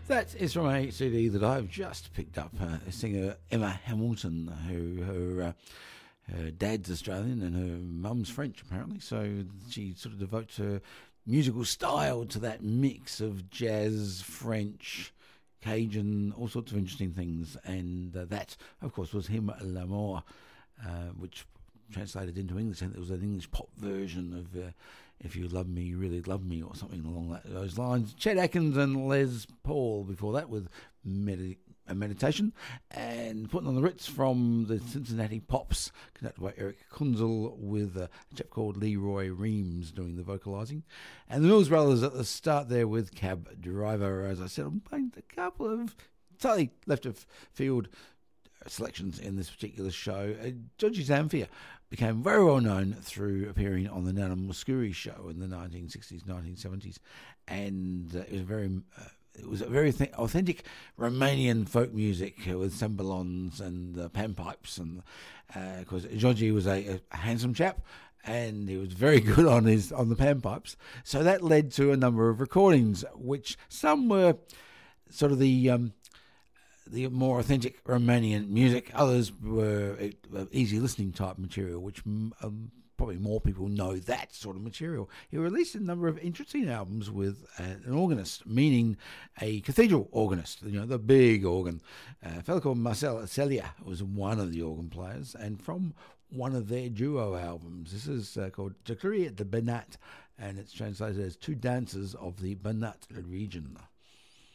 That is from a CD that I've just picked up. Singer Emma Hamilton, who her dad's Australian and her mum's French, apparently. So she sort of devotes her musical style to that mix of jazz, French, Cajun, all sorts of interesting things. And that, of course, was Him L'Amour, which translated into English, and it was an English pop version of If You Love Me, You Really Love Me, or something along those lines. Chet Atkins and Les Paul before that with Meditation, and putting on the Ritz from the Cincinnati Pops, conducted by Eric Kunzel, with a chap called Leroy Reams doing the vocalising. And the Mills Brothers at the start there with Cab Driver. As I said, I'm playing a couple of totally left of field selections in this particular show. Georgie Zamfir became very well known through appearing on the Nana Mouskouri show in the 1960s, 1970s, and it was a very authentic Romanian folk music with cymbalons and panpipes, and because Georgie was a handsome chap, and he was very good on the panpipes, so that led to a number of recordings, which some were sort of the more authentic Romanian music. Others were easy listening type material, which probably more people know that sort of material. He released a number of interesting albums with an organist, meaning a cathedral organist, the big organ. A fellow called Marcel Celia was one of the organ players, and from one of their duo albums, this is called Jacquerie de Banat, and it's translated as Two Dancers of the Banat region.